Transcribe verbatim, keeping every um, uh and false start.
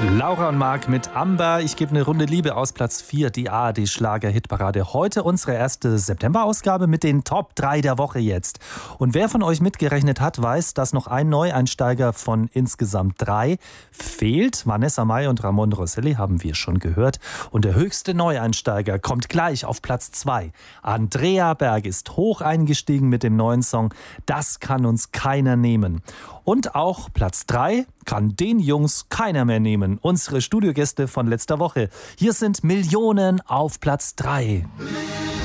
Laura und Marc mit Amber. Ich gebe eine Runde Liebe aus Platz vier, die A R D-Schlager-Hitparade. Heute unsere erste September-Ausgabe mit den Top drei der Woche jetzt. Und wer von euch mitgerechnet hat, weiß, dass noch ein Neueinsteiger von insgesamt drei fehlt. Vanessa Mai und Ramon Rosselli haben wir schon gehört. Und der höchste Neueinsteiger kommt gleich auf Platz zwei. Andrea Berg ist hoch eingestiegen mit dem neuen Song Das kann uns keiner nehmen. Und auch Platz drei kann den Jungs keiner mehr nehmen. Unsere Studiogäste von letzter Woche. Hier sind Millionen auf Platz drei.